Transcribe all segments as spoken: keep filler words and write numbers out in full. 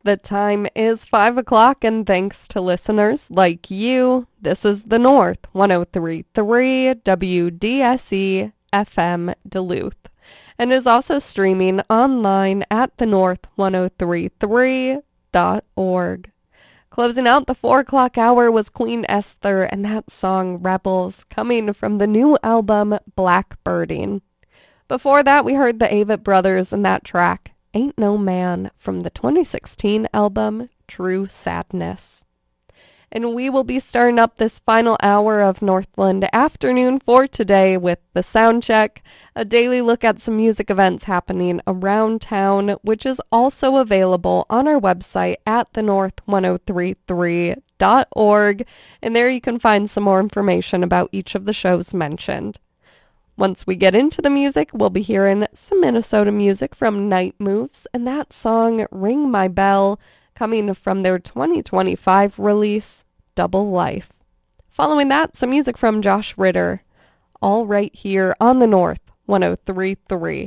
The time is five o'clock, and thanks to listeners like you, this is The North, one oh three point three W D S E F M Duluth, and is also streaming online at the north one oh three three dot org. Closing out the four o'clock hour was Queen Esther and that song Rebels, coming from the new album Blackbirding. Before that, we heard the Avett Brothers and that track Ain't No Man from the twenty sixteen album True Sadness. And we will be starting up this final hour of Northland Afternoon for today with the Soundcheck, a daily look at some music events happening around town, which is also available on our website at the north one oh three three dot org, and there you can find some more information about each of the shows mentioned. Once we get into the music, we'll be hearing some Minnesota music from Night Moves and that song Ring My Bell, coming from their twenty twenty-five release, Double Life. Following that, some music from Josh Ritter, all right here on the North one oh three point three.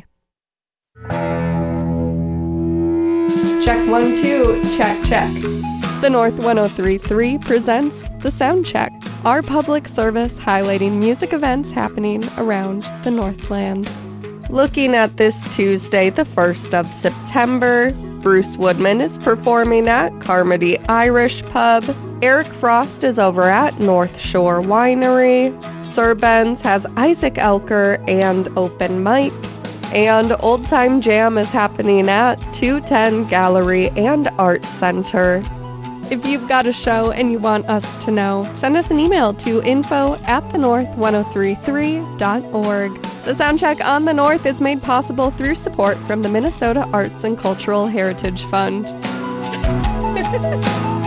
Check one, two, check, check. The North one oh three point three presents The Soundcheck, our public service highlighting music events happening around the Northland. Looking at this Tuesday, the first of September, Bruce Woodman is performing at Carmody Irish Pub. Eric Frost is over at North Shore Winery. Sir Ben's has Isaac Elker and Open Mic. And Old Time Jam is happening at two ten Gallery and Art Center. If you've got a show and you want us to know, send us an email to info at the north one oh three three dot org. The Soundcheck on the North is made possible through support from the Minnesota Arts and Cultural Heritage Fund.